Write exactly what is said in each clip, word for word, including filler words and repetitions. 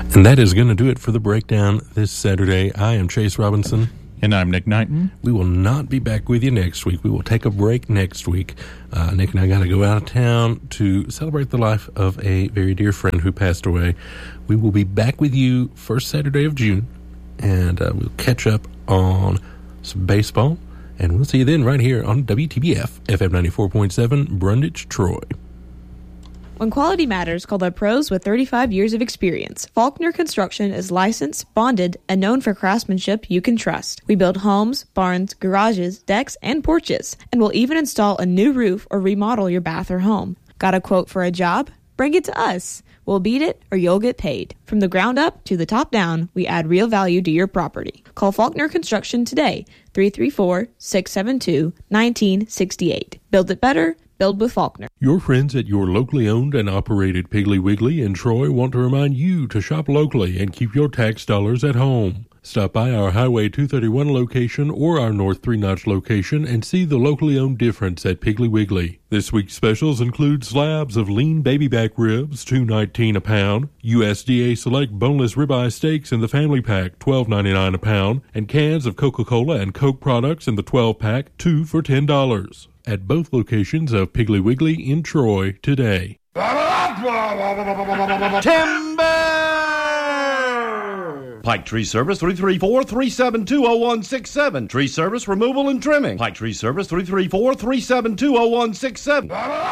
And that is going to do it for the breakdown this Saturday. I am Chase Robinson. And I'm Nick Knighton. We will not be back with you next week. We will take a break next week. Uh, Nick and I got to go out of town to celebrate the life of a very dear friend who passed away. We will be back with you first Saturday of June, and uh, we'll catch up on some baseball. And we'll see you then right here on W T B F, F M ninety-four point seven, Brundage, Troy. When quality matters, call the pros with thirty-five years of experience. Faulkner Construction is licensed, bonded, and known for craftsmanship you can trust. We build homes, barns, garages, decks, and porches, and will even install a new roof or remodel your bath or home. Got a quote for a job? Bring it to us. We'll beat it or you'll get paid. From the ground up to the top down, we add real value to your property. Call Faulkner Construction today, three three four, six seven two, one nine six eight. Build it better. Build with Faulkner. Your friends at your locally owned and operated Piggly Wiggly in Troy want to remind you to shop locally and keep your tax dollars at home. Stop by our Highway two thirty-one location or our North Three Notch location and see the locally owned difference at Piggly Wiggly. This week's specials include slabs of lean baby back ribs, two nineteen a pound, U S D A Select boneless ribeye steaks in the family pack, twelve ninety-nine a pound, and cans of Coca-Cola and Coke products in the twelve pack, two for ten dollars. At both locations of Piggly Wiggly in Troy today. Timber! Pike Tree Service, three three four, three seven two, zero one six seven. Tree Service, removal and trimming. Pike Tree Service, three three four, three seven two, zero one six seven.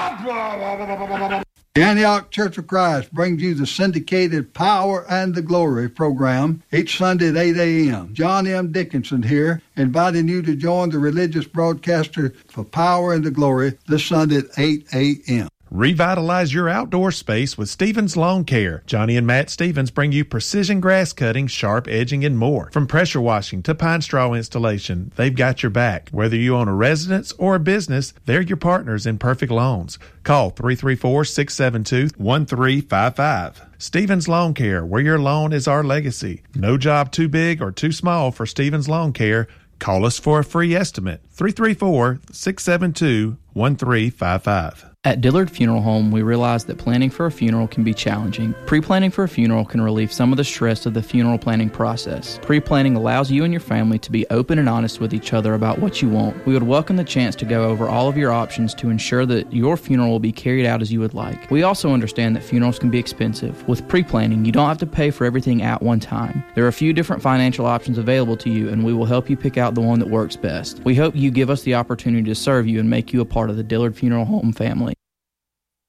The Antioch Church of Christ brings you the syndicated Power and the Glory program each Sunday at eight a.m. John M. Dickinson here, inviting you to join the religious broadcaster for Power and the Glory this Sunday at eight a.m. Revitalize your outdoor space with Stevens Lawn Care. Johnny and Matt Stevens bring you precision grass cutting, sharp edging, and more. From pressure washing to pine straw installation, they've got your back. Whether you own a residence or a business, they're your partners in perfect lawns. Call three three four, six seven two, one three five five. Stevens Lawn Care, where your lawn is our legacy. No job too big or too small for Stevens Lawn Care. Call us for a free estimate. three three four, six seven two, one three five five. At Dillard Funeral Home, we realize that planning for a funeral can be challenging. Pre-planning for a funeral can relieve some of the stress of the funeral planning process. Pre-planning allows you and your family to be open and honest with each other about what you want. We would welcome the chance to go over all of your options to ensure that your funeral will be carried out as you would like. We also understand that funerals can be expensive. With pre-planning, you don't have to pay for everything at one time. There are a few different financial options available to you, and we will help you pick out the one that works best. We hope you give us the opportunity to serve you and make you a part of the Dillard Funeral Home family.